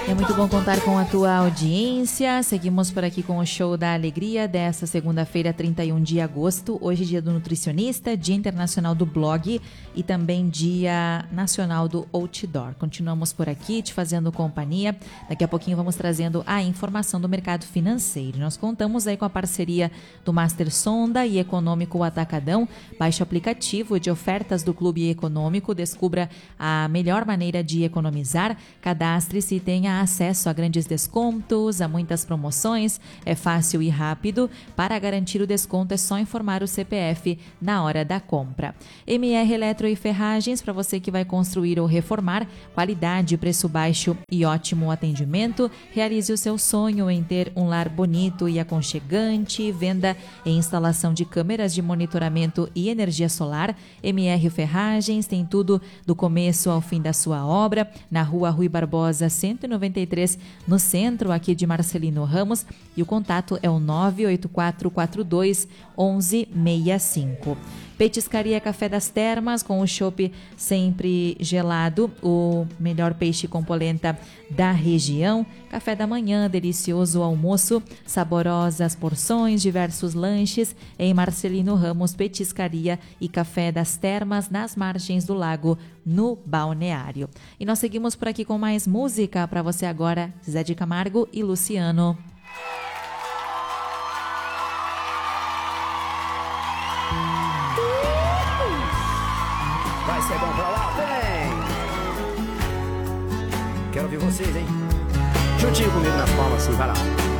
É muito bom contar com a tua audiência. Seguimos por aqui com o Show da Alegria desta segunda-feira, 31 de agosto. Hoje dia do nutricionista, Dia Internacional do Blog e também Dia Nacional do Outdoor. Continuamos por aqui te fazendo companhia. Daqui a pouquinho vamos trazendo a informação do mercado financeiro. Nós contamos aí com a parceria do Master Sonda e Econômico Atacadão. Baixe o aplicativo de ofertas do Clube Econômico. Descubra a melhor maneira de economizar. Cadastre-se e tenha acesso a grandes descontos, a muitas promoções. É fácil e rápido. Para garantir o desconto é só informar o CPF na hora da compra. MR Eletro e Ferragens, para você que vai construir ou reformar, qualidade, preço baixo e ótimo atendimento. Realize o seu sonho em ter um lar bonito e aconchegante. Venda e instalação de câmeras de monitoramento e energia solar. MR Ferragens tem tudo do começo ao fim da sua obra, na Rua Rui Barbosa 193, no centro aqui de Marcelino Ramos, e o contato é o 98442 1165. Petiscaria Café das Termas, com o chopp sempre gelado, o melhor peixe com polenta da região. Café da manhã, delicioso almoço, saborosas porções, diversos lanches em Marcelino Ramos, Petiscaria e Café das Termas, nas margens do lago, no balneário. E nós seguimos por aqui com mais música para você agora, Zé de Camargo e Luciano. Vai ser bom pra lá, vem! Quero ouvir vocês, hein? Juntinho comigo nas palmas, assim, vai lá.